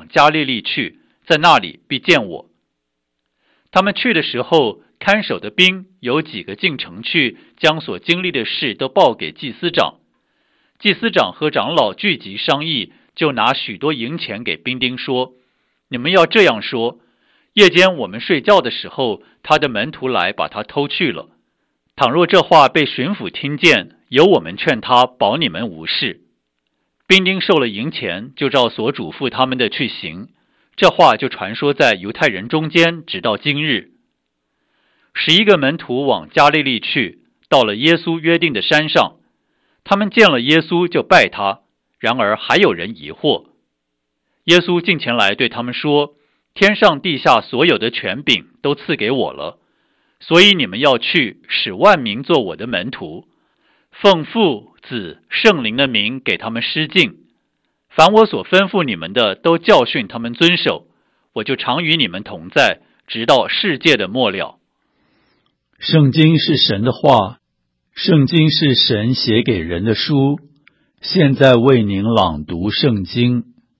往加利利去，在那里必见我。”他们去的时候，看守的兵有几个进城去，将所经历的事都报给祭司长。祭司长和长老聚集商议，就拿许多银钱给兵丁说：“你们要这样说，夜间我们睡觉的时候，他的门徒来把他偷去了。倘若这话被巡抚听见，由我们劝他保你们无事。”兵丁受了银钱，就照所嘱咐他们的去行。这话就传说在犹太人中间，直到今日。11个门徒往加利利去，到了耶稣约定的山上。他们见了耶稣，就拜他。然而还有人疑惑。耶稣近前来对他们说：“天上地下所有的权柄都赐给我了，所以你们要去，使万民做我的门徒，奉父、子、圣灵的名给他们施浸。凡我所吩咐你们的，都教训他们遵守。我就常与你们同在，直到世界的末了。” 圣经是神的话，圣经是神写给人的书。现在为您朗读圣经。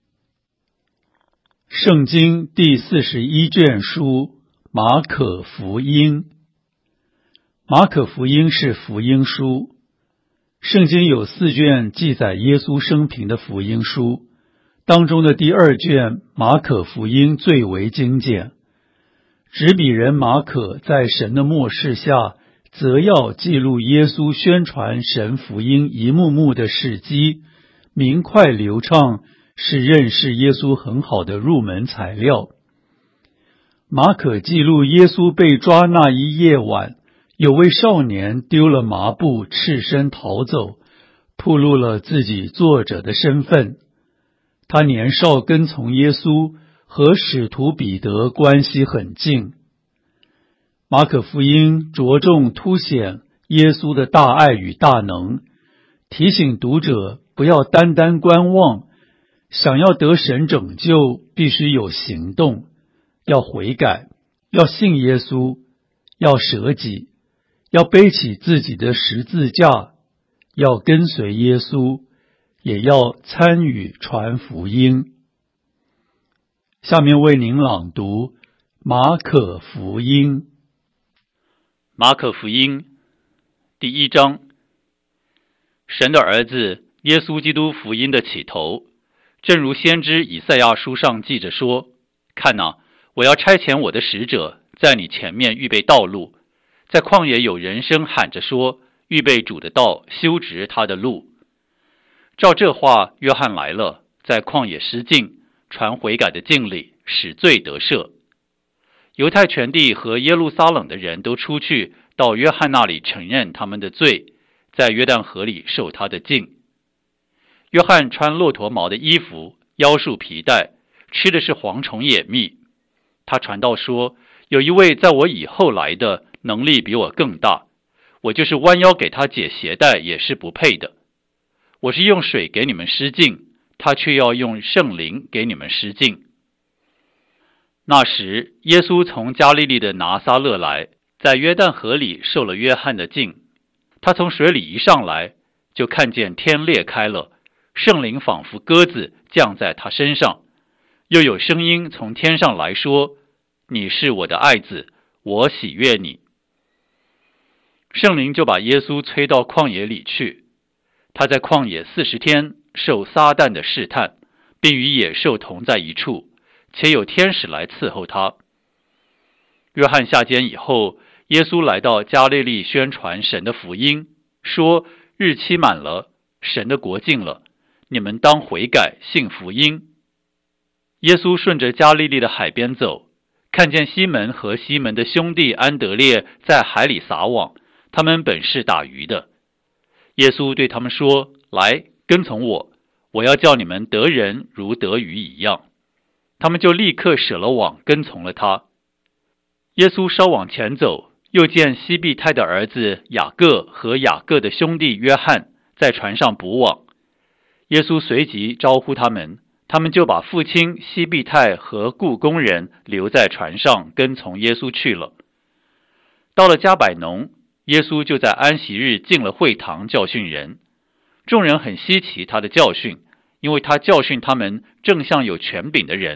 圣经第41卷书，马可福音。马可福音是福音书。圣经有4卷记载耶稣生平的福音书，当中的第2卷马可福音最为精简。执笔人马可在神的默示下，则要记录耶稣宣传神福音一幕幕的事迹，明快流畅，是认识耶稣很好的入门材料。马可记录耶稣被抓那一夜晚，有位少年丢了麻布，赤身逃走，暴露了自己作者的身份。他年少跟从耶稣，和使徒彼得关系很近。马可福音着重凸显耶稣的大爱与大能，提醒读者不要单单观望，想要得神拯救，必须有行动，要悔改，要信耶稣，要舍己，要背起自己的十字架，要跟随耶稣，也要参与传福音。下面为您朗读马可福音。 马可福音第1章，神的儿子耶稣基督福音的起头，正如先知以赛亚书上记着说：“看哪，我要差遣我的使者，在你前面预备道路。在旷野有人声喊着说，预备主的道，修直他的路。”照这话，约翰来了，在旷野施浸，传悔改的敬礼，使罪得赦。犹太全地和耶路撒冷的人都出去，到约翰那里承认他们的罪，在约旦河里受他的浸。约翰穿骆驼毛的衣服，腰束皮带，吃的是蝗虫野蜜。他传道说：“有一位在我以后来的，能力比我更大，我就是弯腰给他解鞋带也是不配的。我是用水给你们施浸，他却要用圣灵给你们施浸。”那时，耶稣从加利利的拿撒勒来，在约旦河里受了约翰的浸。他从水里一上来，就看见天裂开了，圣灵仿佛鸽子降在他身上，又有声音从天上来说：“你是我的爱子，我喜悦你。”圣灵就把耶稣催到旷野里去。他在旷野40天，受撒旦的试探，并与野兽同在一处，且有天使来伺候他。约翰下监以后，耶稣来到加利利宣传神的福音，说：“日期满了，神的国近了，你们当悔改，信福音。”耶稣顺着加利利的海边走，看见西门和西门的兄弟安德烈在海里撒网，他们本是打鱼的。耶稣对他们说：“来，跟从我，我要叫你们得人如得鱼一样。”他们就立刻舍了网，跟从了他。耶稣稍往前走，又见西庇太的儿子雅各和雅各的兄弟约翰在船上捕网。耶稣随即招呼他们，他们就把父亲西庇太和雇工人留在船上，跟从耶稣去了。到了加百农，耶稣就在安息日进了会堂教训人。众人很稀奇他的教训，因为他教训他们正像有权柄的人。